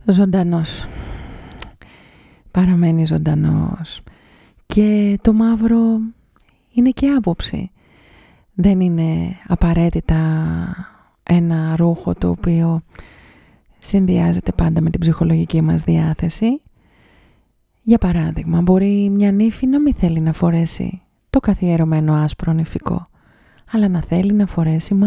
ζωντανός. Παραμένει ζωντανός. Και το μαύρο είναι και άποψη. Δεν είναι απαραίτητα ένα ρούχο το οποίο συνδυάζεται πάντα με την ψυχολογική μας διάθεση. Για παράδειγμα, μπορεί μια νύφη να μην θέλει να φορέσει το καθιερωμένο άσπρο νηφικό, αλλά να θέλει να φορέσει